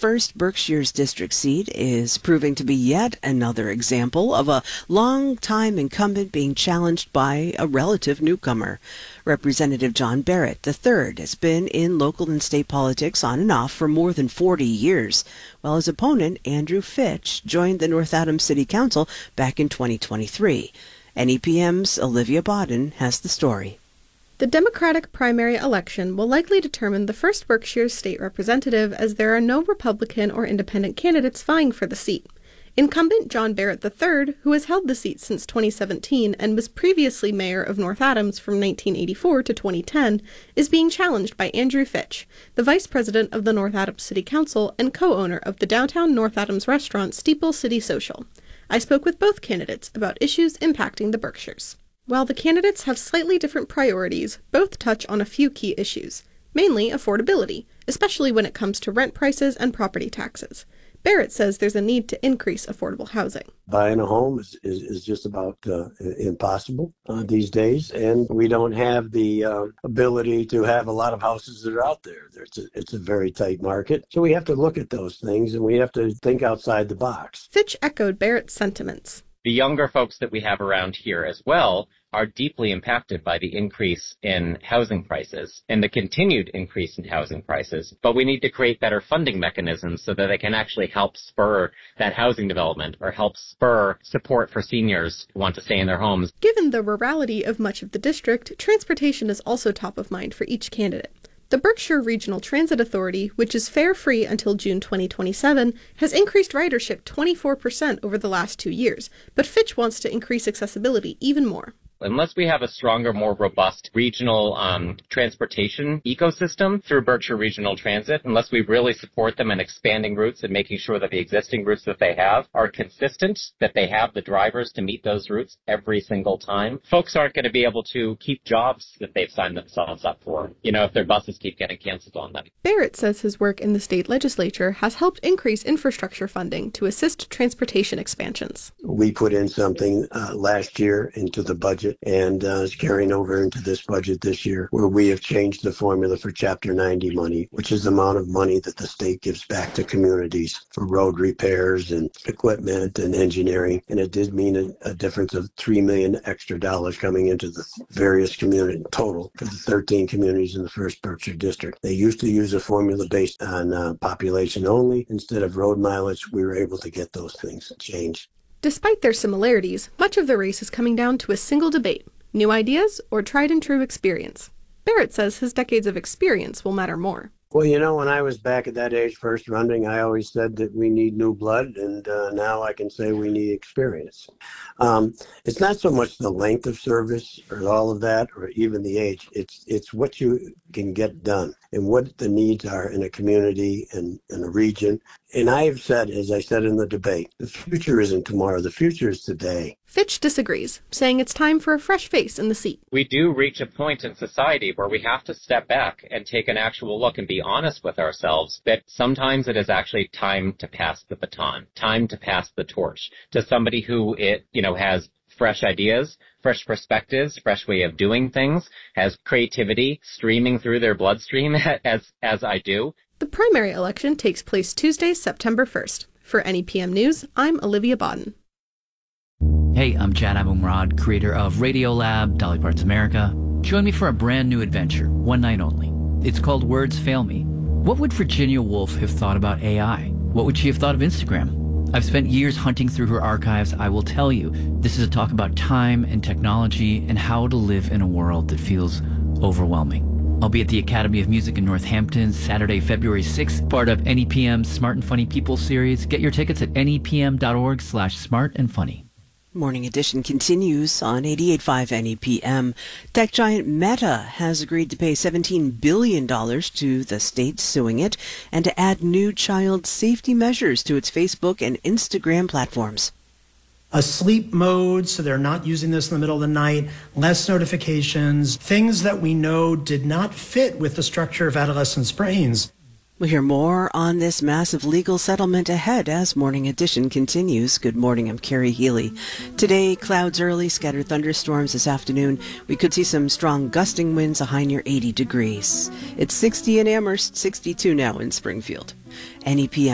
1st Berkshire's district seat is proving to be yet another example of a long-time incumbent being challenged by a relative newcomer. Representative John Barrett III has been in local and state politics on and off for more than 40 years, while his opponent, Andrew Fitch, joined the North Adams City Council back in 2023. NEPM's Olivia Bodden has the story. The Democratic primary election will likely determine the 1st Berkshire state representative, as there are no Republican or independent candidates vying for the seat. Incumbent John Barrett III, who has held the seat since 2017 and was previously mayor of North Adams from 1984 to 2010, is being challenged by Andrew Fitch, the vice president of the North Adams City Council and co-owner of the downtown North Adams restaurant Steeple City Social. I spoke with both candidates about issues impacting the Berkshires. While the candidates have slightly different priorities, both touch on a few key issues, mainly affordability, especially when it comes to rent prices and property taxes. Barrett says there's a need to increase affordable housing. Buying a home is just about impossible these days, and we don't have the ability to have a lot of houses that are out there. It's a very tight market, so we have to look at those things, and we have to think outside the box. Fitch echoed Barrett's sentiments. The younger folks that we have around here as well are deeply impacted by the increase in housing prices and the continued increase in housing prices. But we need to create better funding mechanisms so that they can actually help spur that housing development or help spur support for seniors who want to stay in their homes. Given the rurality of much of the district, transportation is also top of mind for each candidate. The Berkshire Regional Transit Authority, which is fare-free until June 2027, has increased ridership 24% over the last 2 years, but Fitch wants to increase accessibility even more. Unless we have a stronger, more robust regional transportation ecosystem through Berkshire Regional Transit, unless we really support them in expanding routes and making sure that the existing routes that they have are consistent, that they have the drivers to meet those routes every single time, folks aren't going to be able to keep jobs that they've signed themselves up for, if their buses keep getting canceled on them. Barrett says his work in the state legislature has helped increase infrastructure funding to assist transportation expansions. We put in something last year into the budget, and is carrying over into this budget this year, where we have changed the formula for Chapter 90 money, which is the amount of money that the state gives back to communities for road repairs and equipment and engineering. And it did mean a difference of $3 million extra dollars coming into the various communities total for the 13 communities in the 1st Berkshire District. They used to use a formula based on population only. Instead of road mileage, we were able to get those things changed. Despite their similarities, much of the race is coming down to a single debate: new ideas or tried and true experience. Barrett says his decades of experience will matter more. Well, when I was back at that age first running, I always said that we need new blood, and now I can say we need experience. It's not so much the length of service or all of that, or even the age. It's what you can get done and what the needs are in a community and in a region. And I have said, as I said in the debate, the future isn't tomorrow. The future is today. Fitch disagrees, saying it's time for a fresh face in the seat. We do reach a point in society where we have to step back and take an actual look and be honest with ourselves that sometimes it is actually time to pass the baton, time to pass the torch to somebody who has fresh ideas, fresh perspectives, fresh way of doing things, has creativity streaming through their bloodstream as I do. The primary election takes place Tuesday, September 1st. For NEPM News, I'm Olivia Bodden. Hey, I'm Jad Abumrad, creator of Radiolab, Dolly Parts America. Join me for a brand new adventure, one night only. It's called Words Fail Me. What would Virginia Woolf have thought about AI? What would she have thought of Instagram? I've spent years hunting through her archives. I will tell you, this is a talk about time and technology and how to live in a world that feels overwhelming. I'll be at the Academy of Music in Northampton Saturday, February 6th, part of NEPM's Smart and Funny People series. Get your tickets at nepm.org/smartandfunny. Morning Edition continues on 88.5 NEPM. Tech giant Meta has agreed to pay $17 billion to the state suing it and to add new child safety measures to its Facebook and Instagram platforms. A sleep mode, so they're not using this in the middle of the night, less notifications, things that we know did not fit with the structure of adolescents' brains. We'll hear more on this massive legal settlement ahead as Morning Edition continues. Good morning, I'm Carrie Healy. Today, clouds early, scattered thunderstorms this afternoon. We could see some strong gusting winds, a high near 80 degrees. It's 60 in Amherst, 62 now in Springfield. NEPM.